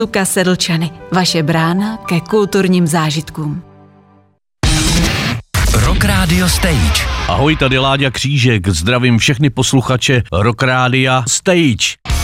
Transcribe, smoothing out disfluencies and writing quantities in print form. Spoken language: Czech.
Luka Sedlčany, vaše brána ke kulturním zážitkům. Rock Radio Stage. Ahoj, tady Láďa Křížek, zdravím všechny posluchače Rock Rádia Stage.